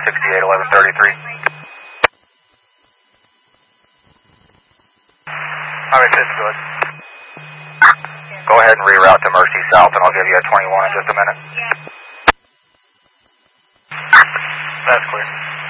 681133. Alright, this is good. Go ahead and reroute to Mercy South and I'll give you a 21 in just a minute. That's clear.